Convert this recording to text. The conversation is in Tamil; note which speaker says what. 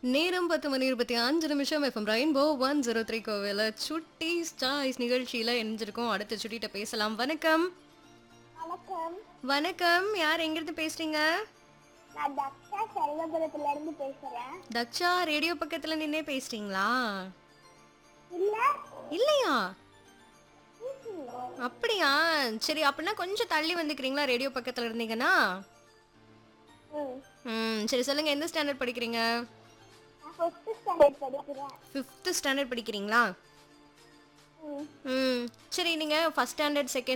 Speaker 1: நேரம் 10:25 எஃப்எம் ரெயின்போ 103 கோவில சுட்டி ஸ்டாய்ஸ் நிகழ்ச்சியில இணைஞ்சிருக்கோம். அடுத்த சுட்டிட்ட பேசலாம். வணக்கம்.
Speaker 2: வணக்கம்.
Speaker 1: வணக்கம். யார் எங்கிருந்து பேசுறீங்க?
Speaker 2: நான் தக்ஷா செல்வபுரத்துல இருந்து பேசுறேன்.
Speaker 1: தக்ஷா ரேடியோ பக்கத்துல நின்னே பேசுறீங்களா?
Speaker 2: இல்ல.
Speaker 1: இல்லையா? அப்படியா? சரி அப்படின்னா கொஞ்சம் தள்ளி வந்துக்கிறீங்களா ரேடியோ பக்கத்துல இருந்தீங்கன்னா? சரி சொல்லுங்க, எந்த ஸ்டாண்டர்ட் படிக்கிறீங்க?
Speaker 2: நான் 5th ஸ்டாண்டர்ட் படிக்கிறேன்.
Speaker 1: 5th ஸ்டாண்டர்ட் படிக்கிறீங்களா? சரி, நீங்க ஃபர்ஸ்ட் ஸ்டாண்டர்ட், செகண்ட்